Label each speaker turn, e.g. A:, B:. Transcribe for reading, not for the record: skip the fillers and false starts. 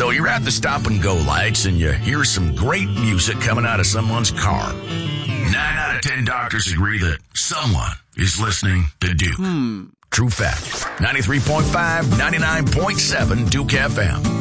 A: So you're at the stop and go lights and you hear some great music coming out of someone's car. 9 out of 10 doctors agree that someone is listening to Duke. True fact. 93.5, 99.7 Duke FM.